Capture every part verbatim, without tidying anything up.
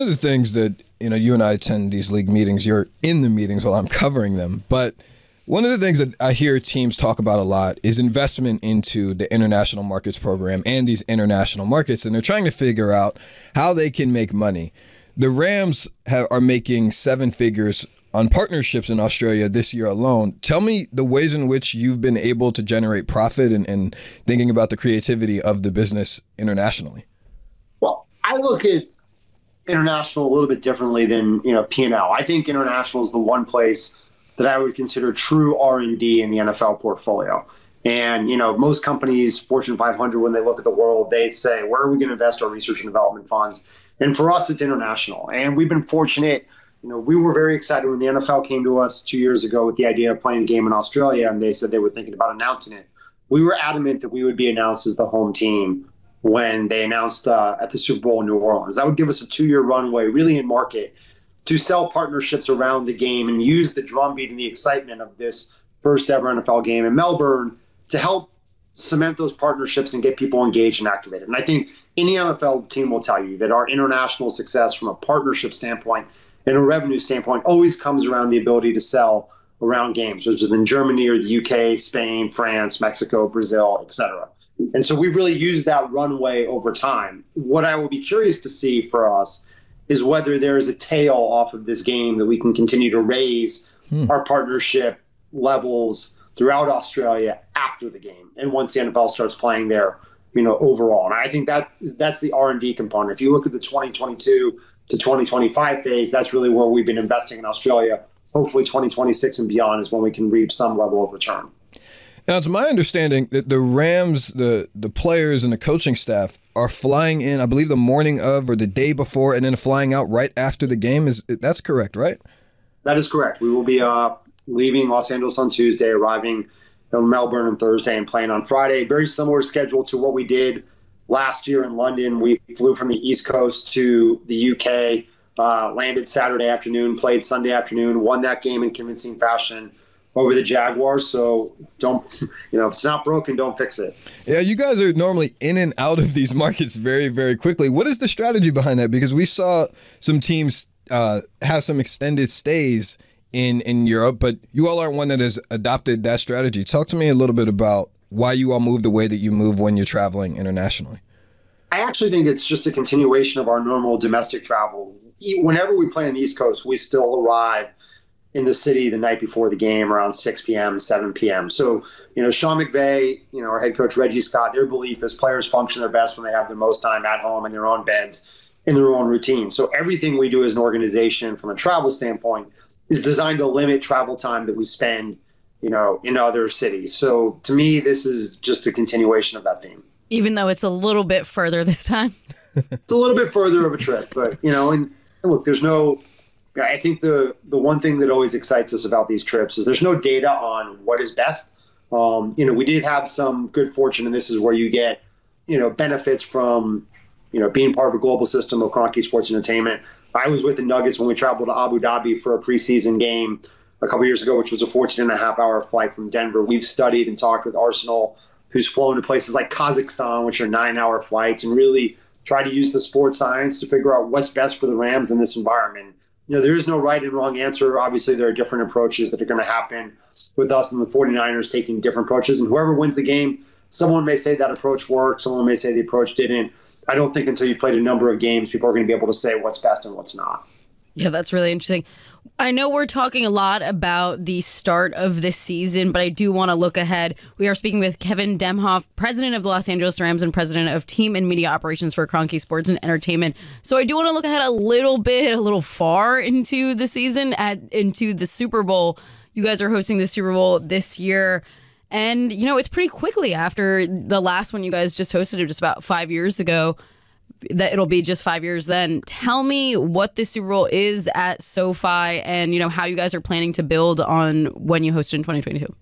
One of the things that, you know, you and I attend these league meetings, you're in the meetings while I'm covering them. But one of the things that I hear teams talk about a lot is investment into the international markets program and these international markets. And they're trying to figure out how they can make money. The Rams have, are making seven figures on partnerships in Australia this year alone. Tell me the ways in which you've been able to generate profit and, and thinking about the creativity of the business internationally. Well, I look at international a little bit differently than, you know, P and L. I think international is the one place that I would consider true R and D in the N F L portfolio. And, you know, most companies, Fortune five hundred, when they look at the world, they say, where are we going to invest our research and development funds? And for us, it's international. And we've been fortunate. You know, we were very excited when the N F L came to us two years ago with the idea of playing a game in Australia, and they said they were thinking about announcing it. We were adamant that we would be announced as the home team when they announced uh, at the Super Bowl in New Orleans. That would give us a two-year runway, really in market, to sell partnerships around the game and use the drumbeat and the excitement of this first ever N F L game in Melbourne to help cement those partnerships and get people engaged and activated. And I think any N F L team will tell you that our international success from a partnership standpoint and a revenue standpoint always comes around the ability to sell around games, which is in Germany or the U K, Spain, France, Mexico, Brazil, et cetera. And so we've really used that runway over time. What I will be curious to see for us is whether there is a tail off of this game that we can continue to raise hmm. our partnership levels throughout Australia after the game and once the N F L starts playing there, you know, overall. And I think that that's the R and D component. If you look at the twenty twenty-two to twenty twenty-five phase, that's really where we've been investing in Australia. Hopefully twenty twenty-six and beyond is when we can reap some level of return. Now, it's my understanding that the Rams, the the players and the coaching staff are flying in, I believe, the morning of or the day before, and then flying out right after the game. Is that's correct, right? That is correct. We will be uh, leaving Los Angeles on Tuesday, arriving in Melbourne on Thursday, and playing on Friday. Very similar schedule to what we did last year in London. We flew from the East Coast to the U K, uh, landed Saturday afternoon, played Sunday afternoon, won that game in convincing fashion over the Jaguars. So don't, you know, if it's not broken, don't fix it. Yeah, you guys are normally in and out of these markets very, very quickly. What is the strategy behind that? Because we saw some teams uh, have some extended stays in, in Europe, but you all aren't one that has adopted that strategy. Talk to me a little bit about why you all move the way that you move when you're traveling internationally. I actually think it's just a continuation of our normal domestic travel. Whenever we play on the East Coast, we still arrive in the city the night before the game around six p.m., seven p.m. So, you know, Sean McVay, you know, our head coach Reggie Scott, their belief is players function their best when they have the most time at home in their own beds, in their own routine. So everything we do as an organization from a travel standpoint is designed to limit travel time that we spend, you know, in other cities. So to me, this is just a continuation of that theme. Even though it's a little bit further this time? It's a little bit further of a trip, but, you know, and look, there's no... I think the the one thing that always excites us about these trips is there's no data on what is best. Um, you know, we did have some good fortune, and this is where you get, you know, benefits from, you know, being part of a global system of Kroenke Sports Entertainment. I was with the Nuggets when we traveled to Abu Dhabi for a preseason game a couple years ago, which was a fourteen and a half hour flight from Denver. We've studied and talked with Arsenal, who's flown to places like Kazakhstan, which are nine hour flights, and really try to use the sports science to figure out what's best for the Rams in this environment. You know, there is no right and wrong answer. Obviously, there are different approaches that are going to happen with us and the 49ers taking different approaches. And whoever wins the game, someone may say that approach worked. Someone may say the approach didn't. I don't think until you've played a number of games, people are going to be able to say what's best and what's not. Yeah, that's really interesting. I know we're talking a lot about the start of this season, but I do want to look ahead. We are speaking with Kevin Demhoff, president of the Los Angeles Rams and president of team and media operations for Kroenke Sports and Entertainment. So I do want to look ahead a little bit, a little far into the season, at into the Super Bowl. You guys are hosting the Super Bowl this year. And, you know, it's pretty quickly after the last one you guys just hosted it just about five years ago. That it'll be just five years then. Tell me what the Super Bowl is at SoFi and, you know, how you guys are planning to build on when you hosted in twenty twenty-two.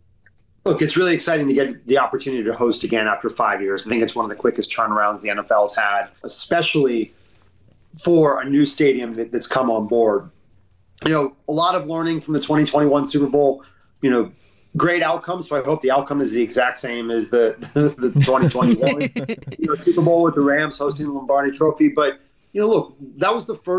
Look, it's really exciting to get the opportunity to host again after five years. I think it's one of the quickest turnarounds the N F L's had, especially for a new stadium that, that's come on board. You know, a lot of learning from the twenty twenty-one Super Bowl, you know, great outcome. So I hope the outcome is the exact same as the the twenty twenty-one you know, Super Bowl with the Rams hosting the Lombardi Trophy. But you know, look, that was the first